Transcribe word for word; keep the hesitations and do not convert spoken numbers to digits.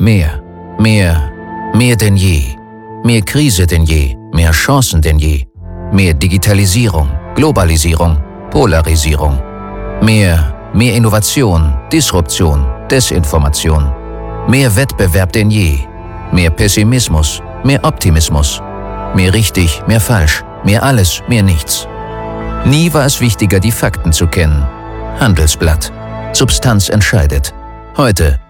Mehr, mehr, mehr denn je. Mehr Krise denn je, mehr Chancen denn je. Mehr Digitalisierung, Globalisierung, Polarisierung. Mehr, mehr Innovation, Disruption, Desinformation. Mehr Wettbewerb denn je. Mehr Pessimismus, mehr Optimismus. Mehr richtig, mehr falsch, mehr alles, mehr nichts. Nie war es wichtiger, die Fakten zu kennen. Handelsblatt. Substanz entscheidet. Heute